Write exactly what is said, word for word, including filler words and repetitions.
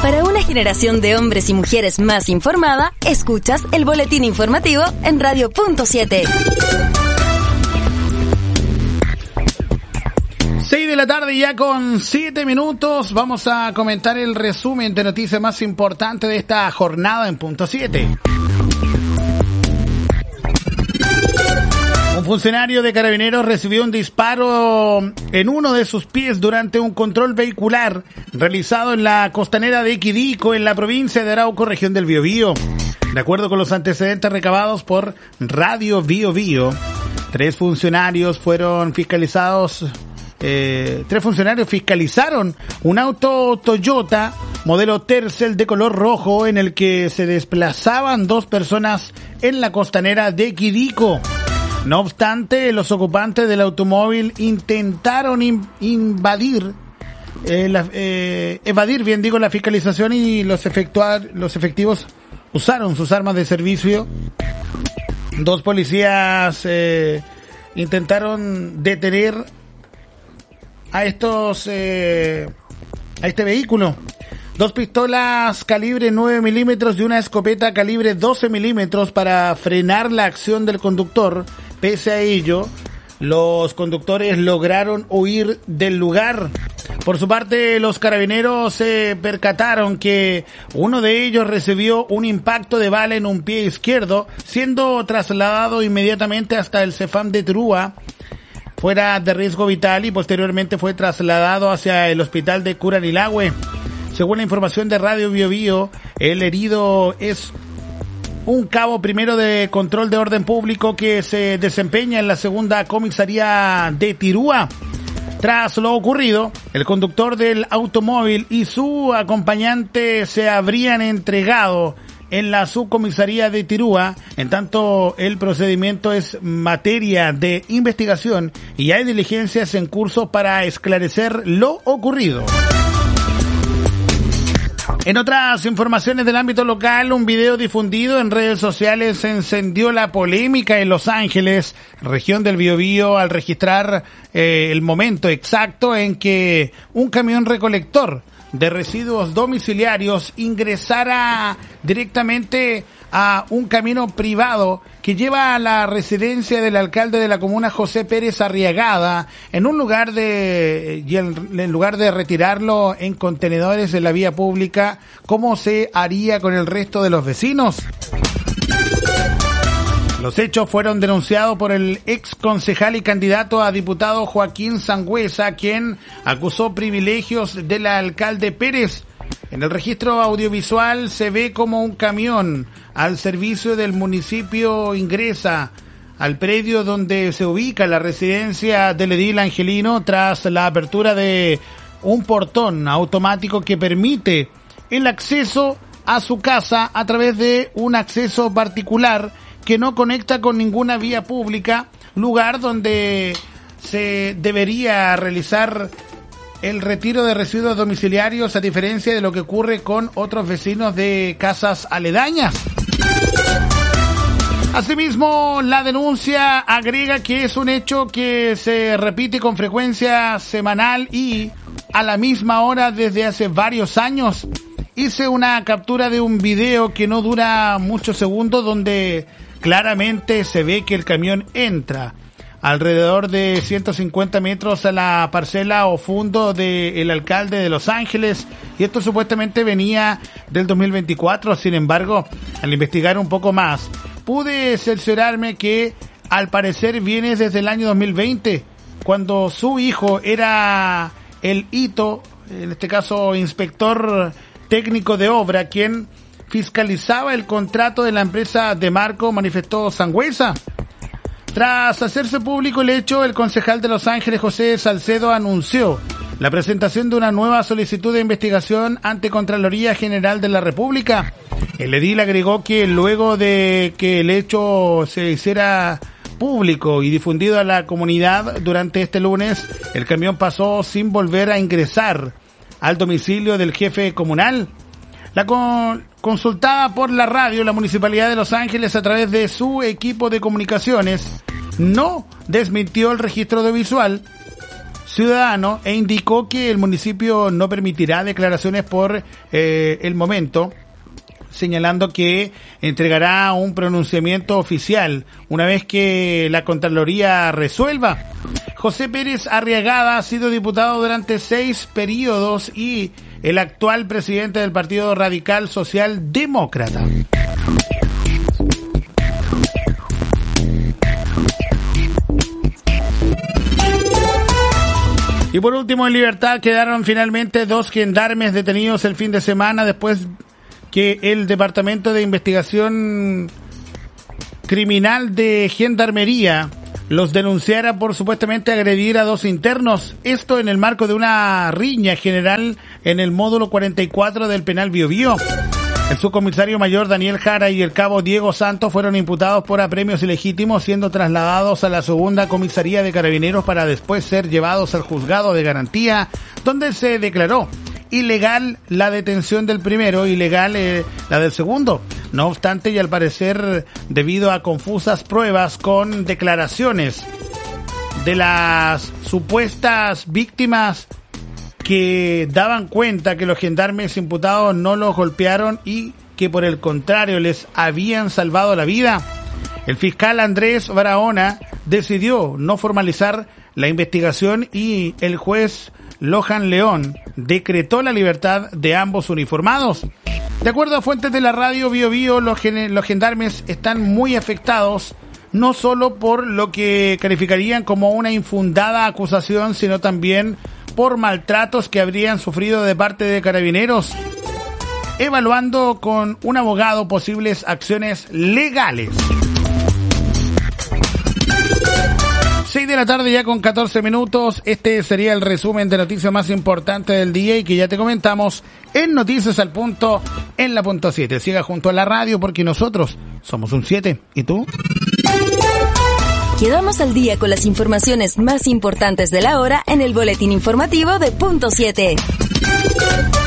Para una generación de hombres y mujeres más informada, escuchas el boletín informativo en Radio Punto siete. seis de la tarde ya con siete minutos. Vamos a comentar el resumen de noticias más importantes de esta jornada en Punto siete. Un funcionario de Carabineros recibió un disparo en uno de sus pies durante un control vehicular realizado en la costanera de Quidico, en la provincia de Arauco, región del Biobío. De acuerdo con los antecedentes recabados por Radio Biobío, tres funcionarios fueron fiscalizados, eh, tres funcionarios fiscalizaron un auto Toyota modelo Tercel de color rojo en el que se desplazaban dos personas en la costanera de Quidico. No obstante, los ocupantes del automóvil intentaron in, invadir, eh, la, eh, evadir, bien digo, la fiscalización y los, efectuar, los efectivos usaron sus armas de servicio. Dos policías eh, intentaron detener a estos, eh, a este vehículo. Dos pistolas calibre nueve milímetros y una escopeta calibre doce milímetros para frenar la acción del conductor. Pese a ello, los conductores lograron huir del lugar. Por su parte, los carabineros se percataron que uno de ellos recibió un impacto de bala en un pie izquierdo, siendo trasladado inmediatamente hasta el Cefam de Trúa, fuera de riesgo vital, y posteriormente fue trasladado hacia el hospital de Curanilahue. Según la información de Radio Biobío, el herido es un cabo primero de control de orden público que se desempeña en la segunda comisaría de Tirúa. Tras lo ocurrido, el conductor del automóvil y su acompañante se habrían entregado en la subcomisaría de Tirúa. En tanto, el procedimiento es materia de investigación y hay diligencias en curso para esclarecer lo ocurrido. En otras informaciones del ámbito local, un video difundido en redes sociales encendió la polémica en Los Ángeles, región del Biobío, al registrar eh, el momento exacto en que un camión recolector de residuos domiciliarios ingresara directamente a un camino privado que lleva a la residencia del alcalde de la comuna, José Pérez Arriagada, en un lugar de y en, en lugar de retirarlo en contenedores en la vía pública, como se haría con el resto de los vecinos. Los hechos fueron denunciados por el ex concejal y candidato a diputado Joaquín Sangüesa, quien acusó privilegios del alcalde Pérez. En el registro audiovisual se ve como un camión al servicio del municipio ingresa al predio donde se ubica la residencia del edil Angelino tras la apertura de un portón automático que permite el acceso a su casa a través de un acceso particular que no conecta con ninguna vía pública, lugar donde se debería realizar el retiro de residuos domiciliarios, a diferencia de lo que ocurre con otros vecinos de casas aledañas. Asimismo, la denuncia agrega que es un hecho que se repite con frecuencia semanal y a la misma hora desde hace varios años. Hice una captura de un video que no dura muchos segundos, donde claramente se ve que el camión entra alrededor de ciento cincuenta metros a la parcela o fundo del alcalde de Los Ángeles, y esto supuestamente venía del dos mil veinticuatro. Sin embargo, al investigar un poco más, pude cerciorarme que al parecer viene desde el año dos mil veinte, cuando su hijo era el hito, en este caso inspector técnico de obra, quien fiscalizaba el contrato de la empresa de Marco, manifestó Sangüesa. Tras hacerse público el hecho, el concejal de Los Ángeles, José Salcedo, anunció la presentación de una nueva solicitud de investigación ante Contraloría General de la República. El edil agregó que luego de que el hecho se hiciera público y difundido a la comunidad durante este lunes, el camión pasó sin volver a ingresar al domicilio del jefe comunal. La con, consultada por la radio, la Municipalidad de Los Ángeles, a través de su equipo de comunicaciones, no desmintió el registro audiovisual. ciudadano e indicó que el municipio no permitirá declaraciones por eh, el momento, señalando que entregará un pronunciamiento oficial una vez que la Contraloría resuelva. José Pérez Arriagada ha sido diputado durante seis periodos y el actual presidente del Partido Radical Social Demócrata. Y por último, en libertad quedaron finalmente dos gendarmes detenidos el fin de semana después que el Departamento de Investigación Criminal de Gendarmería los denunciara por supuestamente agredir a dos internos. Esto en el marco de una riña general en el módulo cuarenta y cuatro del penal Biobío. El subcomisario mayor Daniel Jara y el cabo Diego Santos fueron imputados por apremios ilegítimos, siendo trasladados a la segunda comisaría de Carabineros para después ser llevados al juzgado de garantía, donde se declaró ilegal la detención del primero, ilegal eh, la del segundo. No obstante, y al parecer debido a confusas pruebas con declaraciones de las supuestas víctimas que daban cuenta que los gendarmes imputados no los golpearon y que por el contrario les habían salvado la vida, el fiscal Andrés Barahona decidió no formalizar la investigación y el juez Lohan León decretó la libertad de ambos uniformados. De acuerdo a fuentes de la radio Bio Bio, los, gen- los gendarmes están muy afectados, no solo por lo que calificarían como una infundada acusación, sino también por maltratos que habrían sufrido de parte de Carabineros, evaluando con un abogado posibles acciones legales. seis de la tarde ya con catorce minutos. Este sería el resumen de noticias más importantes del día y que ya te comentamos en Noticias al Punto en la punto siete. Siga junto a la radio porque nosotros somos un siete. ¿Y tú? Quedamos al día con las informaciones más importantes de la hora en el boletín informativo de punto siete.